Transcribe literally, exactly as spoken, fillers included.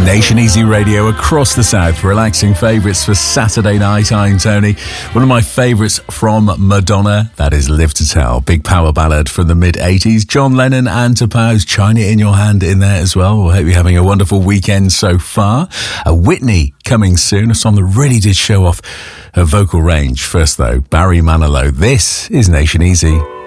Nation Easy Radio across the South, relaxing favourites for Saturday night. I'm Tony. One of my favourites from Madonna, that is Live to Tell, big power ballad from the mid-eighties. John Lennon and Topaz, China in Your Hand in there as well. I hope you're having a wonderful weekend so far. Uh, Whitney coming soon, a song that really did show off her vocal range. First though, Barry Manilow. This is Nation Easy.